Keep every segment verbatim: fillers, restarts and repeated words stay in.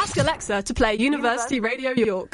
Ask Alexa to play University Radio York.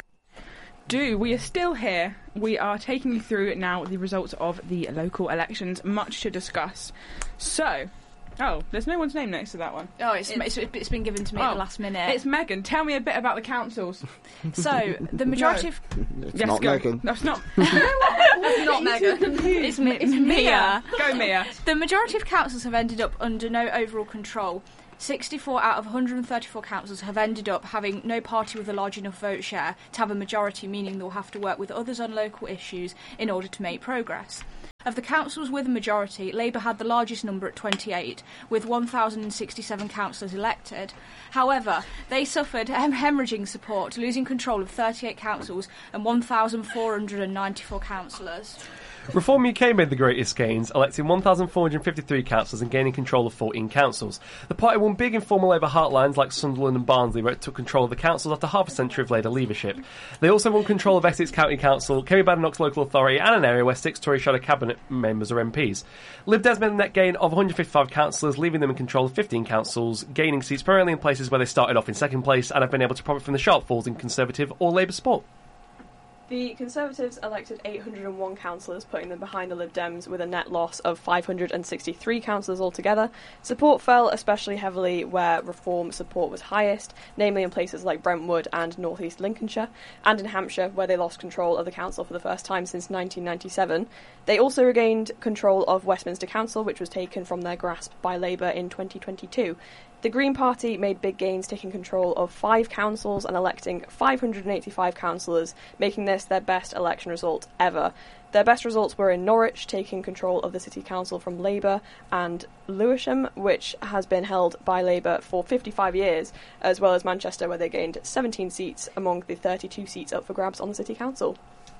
Do we are still here. We are taking you through now the results of the local elections. Much to discuss. So, oh, there's no one's name next to that one. Oh, it's it's, it's been given to me oh, at the last minute. It's Megan. Tell me a bit about the councils. So, the majority no. of... It's yes, not go. Megan. That's not... That's not Megan. It's, Mi- it's Mia. Go, Mia. The majority of councils have ended up under no overall control. sixty-four out of one hundred thirty-four councils have ended up having no party with a large enough vote share to have a majority, meaning they'll have to work with others on local issues in order to make progress. Of the councils with a majority, Labour had the largest number at twenty-eight, with one thousand sixty-seven councillors elected. However, they suffered hem- hemorrhaging support, losing control of thirty-eight councils and one thousand four hundred ninety-four councillors. Reform U K made the greatest gains, electing one thousand four hundred fifty-three councillors and gaining control of fourteen councils. The party won big informal Labour heartlands like Sunderland and Barnsley, where it took control of the councils after half a century of Labour leadership. They also won control of Essex County Council, Kerry Badenoch's local authority, and an area where six Tory shadow cabinet members are M Ps. Lib Dems made a net gain of one hundred fifty-five councillors, leaving them in control of fifteen councils, gaining seats primarily in places where they started off in second place and have been able to profit from the shortfalls in Conservative or Labour support. The Conservatives elected eight hundred one councillors, putting them behind the Lib Dems with a net loss of five hundred sixty-three councillors altogether. Support fell especially heavily where Reform support was highest, namely in places like Brentwood and North East Lincolnshire, and in Hampshire, where they lost control of the council for the first time since nineteen ninety-seven. They also regained control of Westminster Council, which was taken from their grasp by Labour in twenty twenty-two. The Green Party made big gains, taking control of five councils and electing five hundred eighty-five councillors, making this their best election result ever. Their best results were in Norwich, taking control of the City Council from Labour, and Lewisham, which has been held by Labour for fifty-five years, as well as Manchester, where they gained seventeen seats among the thirty-two seats up for grabs on the City Council.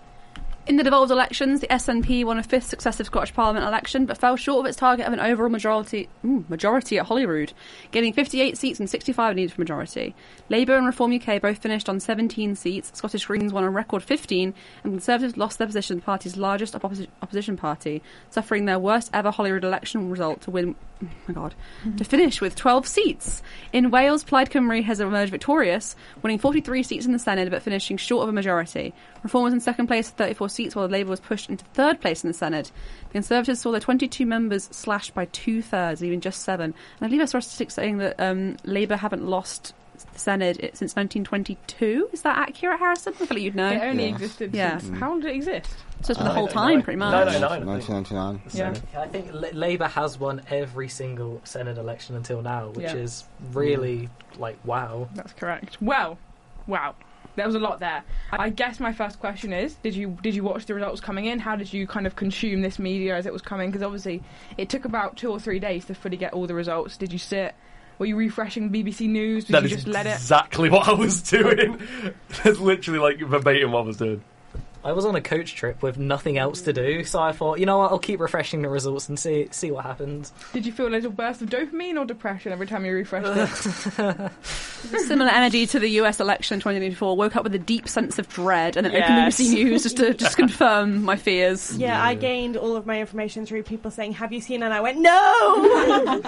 In the devolved elections, the S N P won a fifth successive Scottish Parliament election, but fell short of its target of an overall majority ooh, majority at Holyrood, gaining fifty-eight seats and sixty-five needed for majority. Labour and Reform U K both finished on seventeen seats, Scottish Greens won a record fifteen, and Conservatives lost their position as the party's largest opposi- opposition party, suffering their worst ever Holyrood election result to win... Oh my god. To finish with twelve seats. In Wales, Plaid Cymru has emerged victorious, winning forty-three seats in the Senedd but finishing short of a majority. Reform was in second place with thirty-four seats, while Labour was pushed into third place in the Senedd. The Conservatives saw their twenty-two members slashed by two-thirds, leaving just seven. And I believe I saw statistics saying that um, Labour haven't lost the Senedd since nineteen twenty-two. Is that accurate, Harrison? I feel you'd know. It only Yeah. existed Yeah. since... How long did it exist? So it's for the Uh, whole time, pretty much. No, no, no. nineteen ninety-nine. Yeah. I think L- Labour has won every single Senedd election until now, which Yeah. is really, like, wow. That's correct. Well, wow. There was a lot there. I guess my first question is, did you did you watch the results coming in? How did you kind of consume this media as it was coming? Because obviously it took about two or three days to fully get all the results. Did you sit? Were you refreshing B B C News? Did That you is just let it? exactly what I was doing. That's literally like verbatim what I was doing. I was on a coach trip with nothing else to do, so I thought, you know what, I'll keep refreshing the results and see see what happens. Did you feel a little burst of dopamine or depression every time you refreshed it? Similar energy to the U S election in twenty twenty-four. Woke up with a deep sense of dread and then opened Yes. B B C News just to just confirm my fears. Yeah, I gained all of my information through people saying, "Have you seen?" And I went, "No."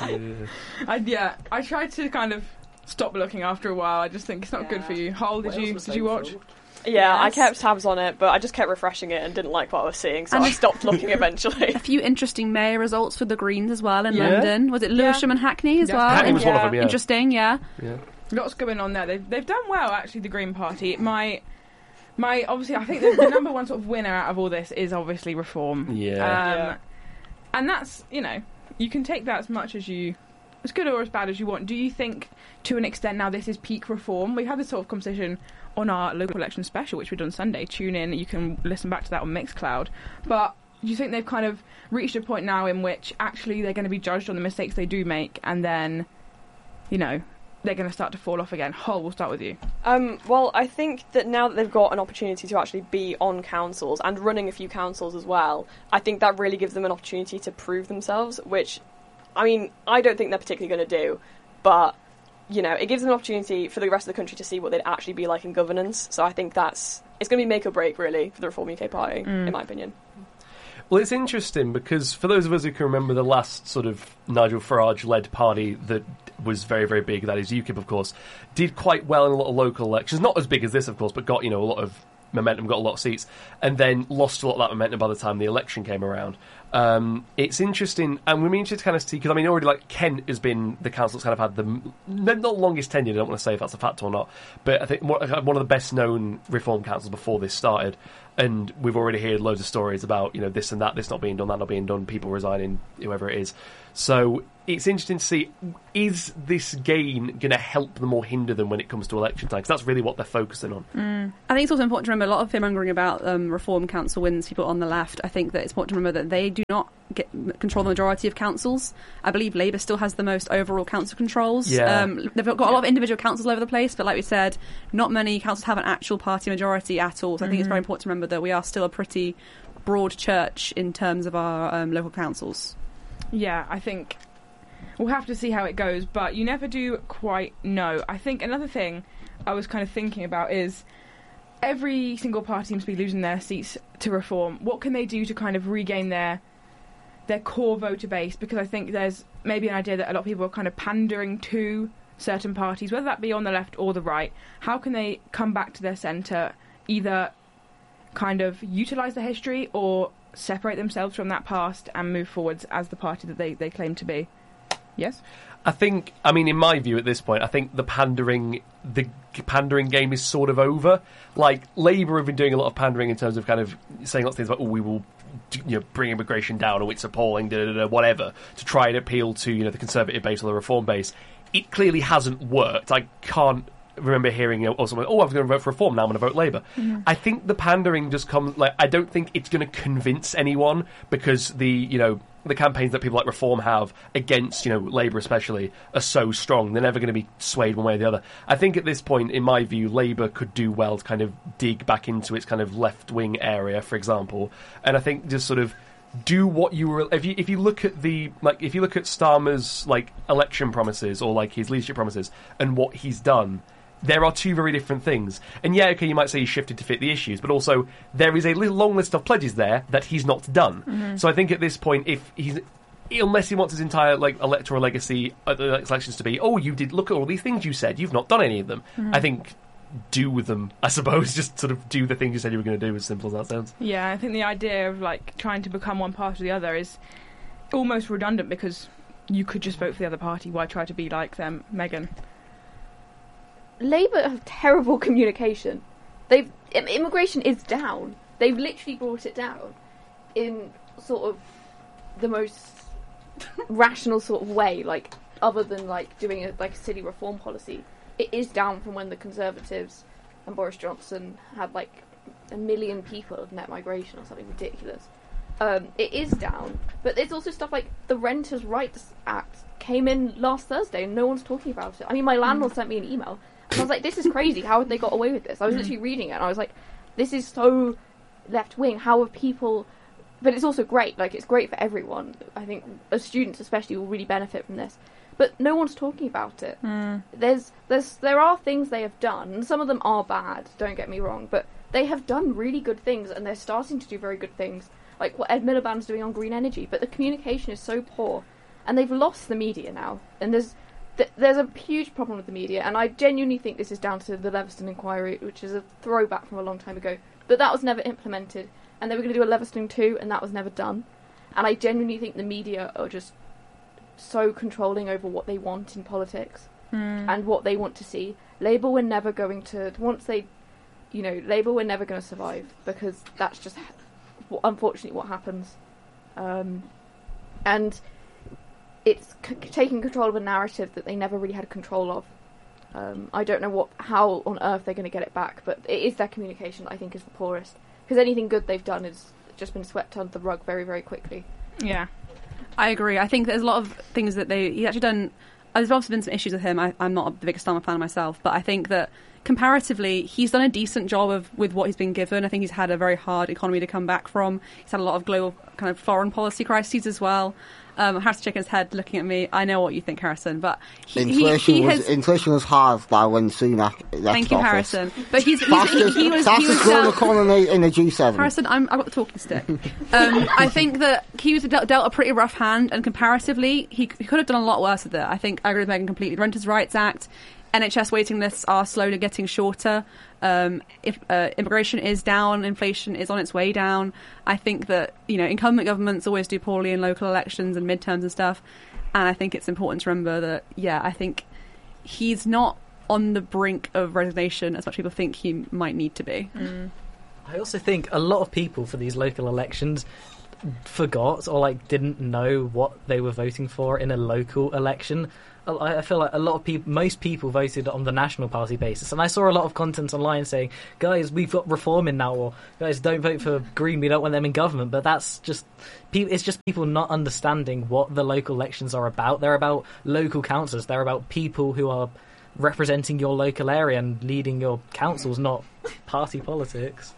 I, yeah, I tried to kind of stop looking after a while. I just think it's not good for you. Hole, did Wales you was did you watch? thankful. Yeah, I Yes. kept tabs on it, but I just kept refreshing it and didn't like what I was seeing, so And- I stopped looking eventually. A few interesting mayor results for the Greens as well in Yeah. London. Was it Lewisham and Hackney as Yeah. well? Hackney was one of Yeah. them, yeah. Interesting, yeah. yeah. Lots going on there. They've they've done well actually. The Green Party. My my obviously I think the, the number one sort of winner out of all this is obviously Reform. Yeah. Um, Yeah. And that's, you know, you can take that as much as you, as good or as bad as you want. Do you think, to an extent, now this is peak Reform? We had this sort of conversation on our local election special, which we did on Sunday. Tune in, you can listen back to that on Mixcloud. But do you think they've kind of reached a point now in which actually they're going to be judged on the mistakes they do make, and then, you know, they're going to start to fall off again? Hull, we'll start with you. Um, well, I think that now that they've got an opportunity to actually be on councils and running a few councils as well, I think that really gives them an opportunity to prove themselves, which, I mean, I don't think they're particularly going to do, but, you know, it gives them an opportunity for the rest of the country to see what they'd actually be like in governance, so I think that's, it's going to be make or break, really, for the Reform U K Party, Mm. in my opinion. Well, it's interesting because for those of us who can remember the last sort of Nigel Farage-led party that was very, very big. That is UKIP, of course. Did quite well in a lot of local elections. Not as big as this, of course, but got, you know, a lot of momentum, got a lot of seats, and then lost a lot of that momentum by the time the election came around. Um, it's interesting, and we're interested to kind of see, because I mean, already like Kent has been the council that's kind of had the m- not longest tenure. I don't want to say if that's a fact or not, but I think one of the best known reform councils before this started. And we've already heard loads of stories about, you know, this and that, this not being done, that not being done, people resigning, whoever it is. So it's interesting to see, is this gain going to help them or hinder them when it comes to election time? Because that's really what they're focusing on. Mm. I think it's also important to remember a lot of fear-mongering about um, reform council wins, people on the left. I think that it's important to remember that they do not get, control the majority of councils. I believe Labour still has the most overall council controls. Yeah. Um, they've got a lot of individual councils all over the place, but like we said, not many councils have an actual party majority at all. So I think Mm-hmm. it's very important to remember that we are still a pretty broad church in terms of our um, local councils. Yeah, I think we'll have to see how it goes, but you never do quite know. I think another thing I was kind of thinking about is every single party seems to be losing their seats to reform. What can they do to kind of regain their their core voter base? Because I think there's maybe an idea that a lot of people are kind of pandering to certain parties, whether that be on the left or the right. How can they come back to their centre, either kind of utilise the history or separate themselves from that past and move forwards as the party that they, they claim to be? Yes? I think, I mean, in my view at this point, I think the pandering, the pandering game is sort of over. Like, Labour have been doing a lot of pandering in terms of kind of saying lots of things about, oh, we will, you know, bring immigration down, or it's appalling, da, da, da, whatever, to try and appeal to, you know, the Conservative base or the Reform base. It clearly hasn't worked. I can't remember hearing, you know, or someone, oh, I was going to vote for Reform, now I'm going to vote Labour. Mm-hmm. I think the pandering just comes, like, I don't think it's going to convince anyone, because the, you know, the campaigns that people like Reform have against, you know, Labour especially, are so strong. They're never going to be swayed one way or the other. I think at this point, in my view, Labour could do well to kind of dig back into its kind of left-wing area, for example. And I think just sort of do what you were... If you, if you look at the... Like, if you look at Starmer's, like, election promises, or, like, his leadership promises, and what he's done, there are two very different things. And yeah, okay, you might say he's shifted to fit the issues, but also there is a long list of pledges there that he's not done. Mm-hmm. So I think at this point, if he's... Unless he wants his entire like electoral legacy at the next elections to be, oh, you did look at all these things you said, you've not done any of them. Mm-hmm. I think do with them, I suppose. Just sort of do the things you said you were going to do, as simple as that sounds. Yeah, I think the idea of like trying to become one party or the other is almost redundant, because you could just vote for the other party. Why try to be like them, Megan? Labour have terrible communication. They've immigration is down. They've literally brought it down in sort of the most rational sort of way, like other than like doing a like a silly reform policy. It is down from when the Conservatives and Boris Johnson had like a million people of net migration or something ridiculous. Um, it is down, but there's also stuff like the Renters' Rights Act came in last Thursday and no one's talking about it. I mean, my landlord mm. sent me an email and I was like, this is crazy, how have they got away with this? I was literally reading it and I was like, this is so left-wing, how have people... But it's also great, like, it's great for everyone. I think as students especially will really benefit from this. But no one's talking about it. Mm. There's, there's, there are things they have done, and some of them are bad, don't get me wrong, but they have done really good things, and they're starting to do very good things, like what Ed Miliband's doing on green energy, but the communication is so poor, and they've lost the media now, and there's th- there's a huge problem with the media, and I genuinely think this is down to the Leveson inquiry, which is a throwback from a long time ago, but that was never implemented, and they were going to do a Leveson two, and that was never done, and I genuinely think the media are just so controlling over what they want in politics mm. and what they want to see. Labour were never going to, once they, you know, Labour were never going to survive, because that's just unfortunately what happens. Um, and it's c- taking control of a narrative that they never really had control of. Um, I don't know what, how on earth they're going to get it back, but it is their communication that I think is the poorest. Because anything good they've done has just been swept under the rug very, very quickly. Yeah. I agree. I think there's a lot of things that they he's actually done. There's obviously been some issues with him. I, I'm not the biggest Starmer fan myself, but I think that comparatively, he's done a decent job of with what he's been given. I think he's had a very hard economy to come back from. He's had a lot of global kind of foreign policy crises as well. Um, Harrison shaking his head, looking at me. I know what you think, Harrison, but he, inflation he, he was has... inflation was halved by when Sunak left Thank you, office. Harrison. But he's, he's Fastest, he, he was he fastest was growing dealt, economy in the G seven. Harrison, I'm, I've got the talking stick. um, I think that he was dealt, dealt a pretty rough hand, and comparatively, he, he could have done a lot worse with it. I think I agree with Megan completely. The Renters' Rights Act, N H S waiting lists are slowly getting shorter. Um, if uh, immigration is down, inflation is on its way down. I think that, you know, incumbent governments always do poorly in local elections and midterms and stuff. And I think it's important to remember that, yeah, I think he's not on the brink of resignation as much people think he might need to be. Mm. I also think a lot of people for these local elections forgot or like didn't know what they were voting for in a local election. I I feel like a lot of people, most people voted on the National Party basis, and I saw a lot of content online saying, "Guys, we've got reform in now," or "Guys, don't vote for Green, we don't want them in government." But that's just, it's just people not understanding what the local elections are about. They're about local councils. They're about people who are representing your local area and leading your councils, not party politics.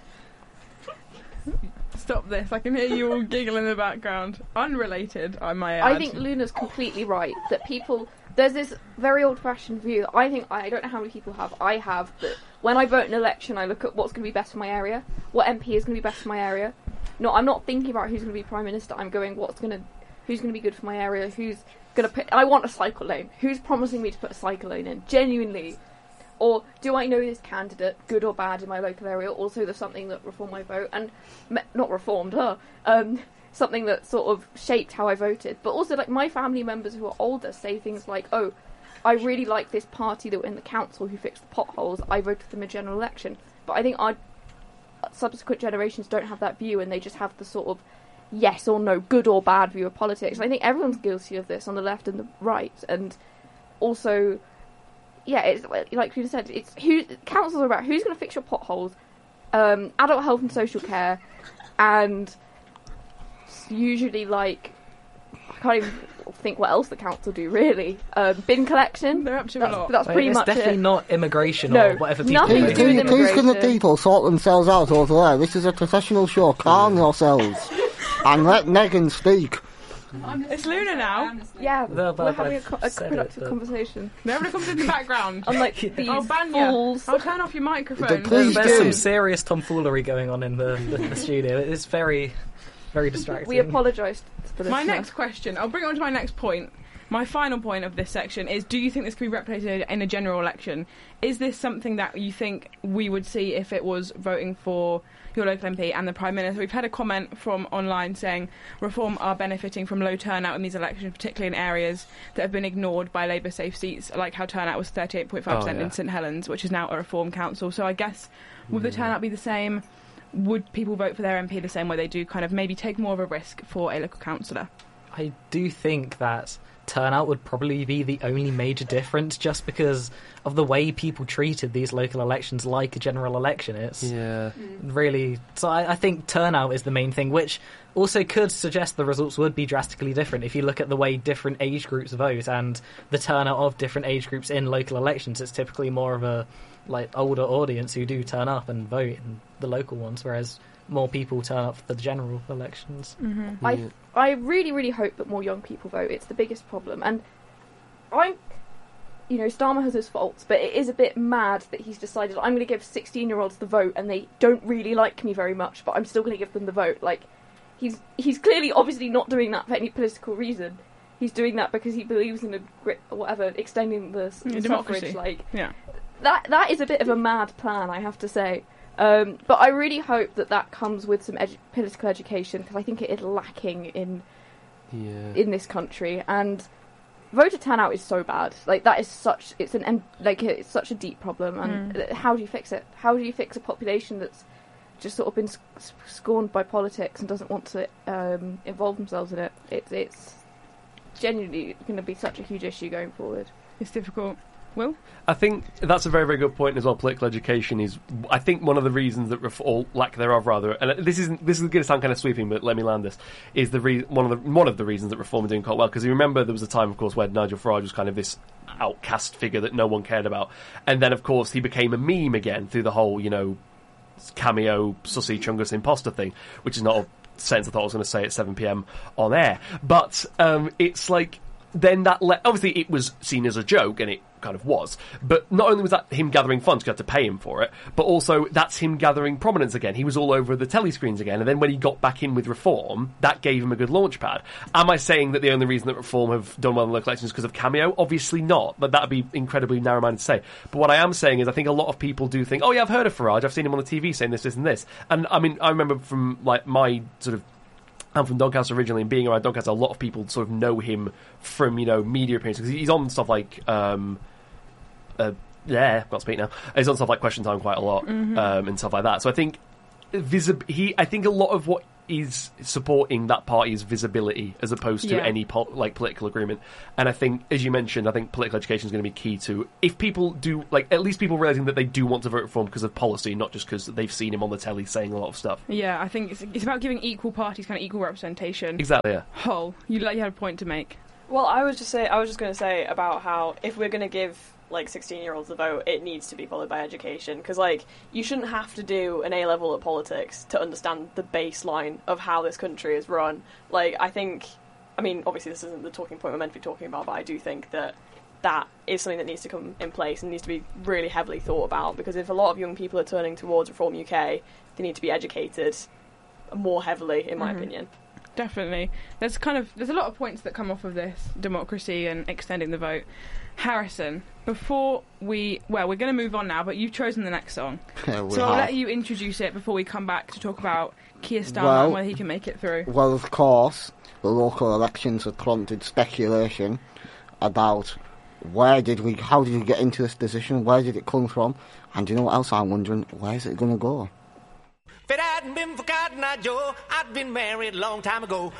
Stop this. I can hear you all giggle in the background. Unrelated, I might add. I think Luna's completely right that people. There's this very old-fashioned view that I think I don't know how many people have. I have that when I vote in an election, I look at what's going to be best for my area, what M P is going to be best for my area. No, I'm not thinking about who's going to be prime minister. I'm going what's going to, who's going to be good for my area. Who's going to put? I want a cycle lane. Who's promising me to put a cycle lane in? Genuinely. Or do I know this candidate, good or bad, in my local area? Also, there's something that reformed my vote, and me- not reformed, huh? Um, something that sort of shaped how I voted. But also, like, my family members who are older say things like, "Oh, I really like this party that were in the council who fixed the potholes. I voted for them in the general election." But I think our subsequent generations don't have that view, and they just have the sort of yes or no, good or bad view of politics. And I think everyone's guilty of this on the left and the right, and also. Yeah, it's like you said. It's who councils are about who's going to fix your potholes, um, adult health and social care, and usually like I can't even think what else the council do really. Um, bin collection. They're up to that's, a lot. that's pretty it's much definitely it. not immigration No, or whatever people nothing do. to do with Please, please can the immigration. people sort themselves out over there? This is a professional show. Calm yourselves and let Megan speak. It's Luna now. Yeah, No, but we're I've having a, co- a said it, productive but- conversation. They're having a conversation in the background. Unlike these I'll ban you. fools. I'll turn off your microphone. The- please There's do. some serious tomfoolery going on in the, the, the studio. It's very, very distracting. We apologise for this. My next question, I'll bring it on to my next point. My final point of this section is, do you think this can be replicated in a general election? Is this something that you think we would see if it was voting for your local M P and the Prime Minister? We've had a comment from online saying Reform are benefiting from low turnout in these elections, particularly in areas that have been ignored by Labour safe seats, like how turnout was thirty-eight point five percent Oh, yeah. in St Helens, which is now a Reform council. So I guess, would the turnout be the same? Would people vote for their M P the same way they do, kind of maybe take more of a risk for a local councillor? I do think that turnout would probably be the only major difference, just because of the way people treated these local elections like a general election. It's Yeah. really... So I, I think turnout is the main thing, which also could suggest the results would be drastically different if you look at the way different age groups vote and the turnout of different age groups in local elections. It's typically more of a like older audience who do turn up and vote in the local ones, whereas more people turn up for the general elections. Mm-hmm. I I really really hope that more young people vote. It's the biggest problem, and I'm, you know, Starmer has his faults, but it is a bit mad that he's decided I'm going to give sixteen-year-olds the vote, and they don't really like me very much, but I'm still going to give them the vote. Like, he's he's clearly obviously not doing that for any political reason. He's doing that because he believes in a gri- whatever extending the, the Yeah, democracy. suffrage. Like, Yeah. that that is a bit of a mad plan, I have to say. Um, but I really hope that that comes with some edu- political education, because I think it is lacking in Yeah. in this country. And voter turnout is so bad. Like, that is such it's an en- like it's such a deep problem. And Mm. how do you fix it? How do you fix a population that's just sort of been sc- scorned by politics and doesn't want to um, involve themselves in it? It's it's genuinely going to be such a huge issue going forward. It's difficult. Will? I think that's a very, very good point as well. Political education is, I think, one of the reasons that ref- or lack thereof, rather, and this isn't this is going to sound kind of sweeping, but let me land this, is the re- one of the one of the reasons that Reform are doing quite well. Because you remember there was a time, of course, where Nigel Farage was kind of this outcast figure that no one cared about, and then, of course, he became a meme again through the whole, you know, cameo Sussy Chungus imposter thing, which is not a sense I thought I was going to say at seven p.m. on air. But um, it's like, then that, le- obviously it was seen as a joke, and it kind of was, but not only was that him gathering funds, because you had to pay him for it, but also that's him gathering prominence again. He was all over the telly screens again, and then when he got back in with Reform, that gave him a good launch pad. Am I saying that the only reason that Reform have done well in local elections is because of Cameo? Obviously not, but that would be incredibly narrow-minded to say. But what I am saying is I think a lot of people do think, oh yeah, I've heard of Farage, I've seen him on the T V saying this, this and this. And I mean, I remember from like my sort of I'm from Doncaster originally, and being around Doncaster, a lot of people sort of know him from, you know, media appearances. He's on stuff like, um, uh, yeah, I've got to speak now. He's on stuff like Question Time quite a lot, Mm-hmm. um, and stuff like that. So I think visib- he, I think a lot of what is supporting that party is visibility as opposed to Yeah. any pol- like political agreement. And I think, as you mentioned, I think political education is going to be key to, if people do, like, at least people realising that they do want to vote for him because of policy, not just because they've seen him on the telly saying a lot of stuff. Yeah, I think it's, it's about giving equal parties kind of equal representation. Exactly, yeah. Hull, you like you had a point to make. Well, I was just say I was just going to say about how if we're going to give like sixteen-year-olds a vote, it needs to be followed by education, because like you shouldn't have to do an A level at politics to understand the baseline of how this country is run. Like I think, I mean, obviously this isn't the talking point we're meant to be talking about, but I do think that that is something that needs to come in place and needs to be really heavily thought about, because if a lot of young people are turning towards Reform U K, they need to be educated more heavily, in my Mhm. opinion. Definitely. There's kind of there's a lot of points that come off of this democracy and extending the vote. Harrison, before we well, we're going to move on now, but you've chosen the next song, Yeah, we so I'll have. let you introduce it before we come back to talk about Keir Starmer Well- and whether he can make it through. Well, of course, the local elections have prompted speculation about where did we, how did we get into this decision, where did it come from, and you know what else I'm wondering, where's it going to go? If it hadn't been for Cotton Eye Joe, I'd been married a long time ago.